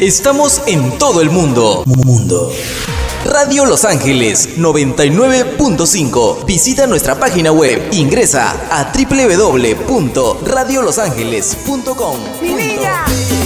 Estamos en todo el mundo. Radio Los Ángeles 99.5. Visita nuestra página web. Ingresa a www.radiolosangeles.com. ¡Mi niña!